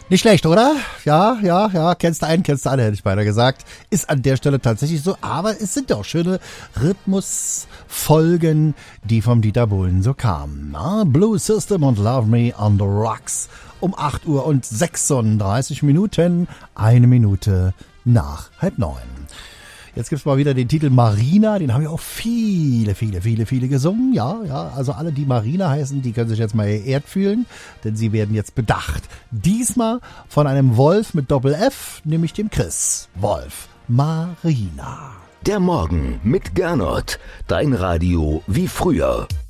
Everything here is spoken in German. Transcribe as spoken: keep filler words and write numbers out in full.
Nicht schlecht, oder? Ja, ja, ja, kennst du einen, kennst du alle, hätte ich beinahe gesagt. Ist an der Stelle tatsächlich so, aber es sind ja auch schöne Rhythmusfolgen, die vom Dieter Bohlen so kamen. Ja, Blue System und Love Me on the Rocks um acht Uhr und sechsunddreißig Minuten, eine Minute nach halb neun. Jetzt gibt's mal wieder den Titel Marina, den haben ja auch viele, viele, viele, viele gesungen. Ja, ja, also alle, die Marina heißen, die können sich jetzt mal geehrt fühlen, denn sie werden jetzt bedacht. Diesmal von einem Wolf mit Doppel-F, nämlich dem Chris. Wolf, Marina. Der Morgen mit Gernot, dein Radio wie früher.